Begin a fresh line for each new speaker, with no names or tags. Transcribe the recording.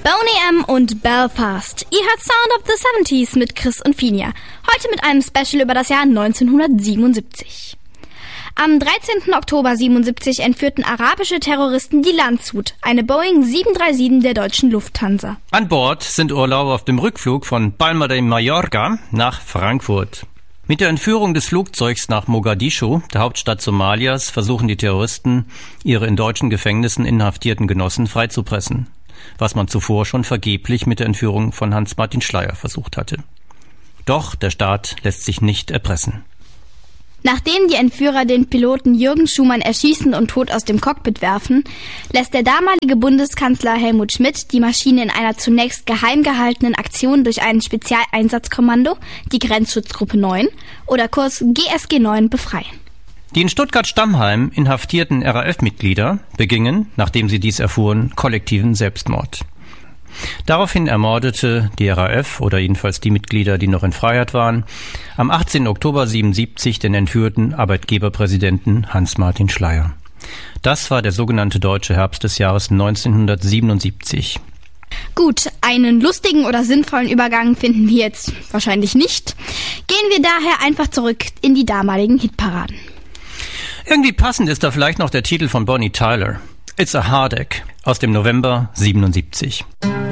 Boney M. und Belfast. Ihr hört Sound of the 70s mit Chris und Finja. Heute mit einem Special über das Jahr 1977. Am 13. Oktober 77 entführten arabische Terroristen die Landshut, eine Boeing 737 der deutschen Lufthansa.
An Bord sind Urlauber auf dem Rückflug von Palma de Mallorca nach Frankfurt. Mit der Entführung des Flugzeugs nach Mogadischu, der Hauptstadt Somalias, versuchen die Terroristen, ihre in deutschen Gefängnissen inhaftierten Genossen freizupressen, was man zuvor schon vergeblich mit der Entführung von Hans-Martin Schleyer versucht hatte. Doch der Staat lässt sich nicht erpressen.
Nachdem die Entführer den Piloten Jürgen Schumann erschießen und tot aus dem Cockpit werfen, lässt der damalige Bundeskanzler Helmut Schmidt die Maschine in einer zunächst geheim gehaltenen Aktion durch ein Spezialeinsatzkommando, die Grenzschutzgruppe 9 oder kurz GSG 9, befreien.
Die in Stuttgart-Stammheim inhaftierten RAF-Mitglieder begingen, nachdem sie dies erfuhren, kollektiven Selbstmord. Daraufhin ermordete die RAF, oder jedenfalls die Mitglieder, die noch in Freiheit waren, am 18. Oktober 1977 den entführten Arbeitgeberpräsidenten Hans-Martin Schleyer. Das war der sogenannte deutsche Herbst des Jahres 1977.
Gut, einen lustigen oder sinnvollen Übergang finden wir jetzt wahrscheinlich nicht. Gehen wir daher einfach zurück in die damaligen Hitparaden.
Irgendwie passend ist da vielleicht noch der Titel von Bonnie Tyler, It's a Heartache, aus dem November 1977.